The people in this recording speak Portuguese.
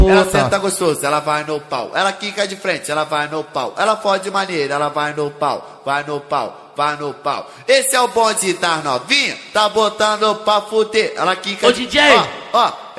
Ela senta gostoso, ela vai no pau. Ela quica de frente, ela vai no pau. Ela fode de maneira, ela vai no pau. Vai no pau, vai no pau. Esse é o bonde das novinha, tá botando pra fuder. Ela quica Ô, DJ! Ó,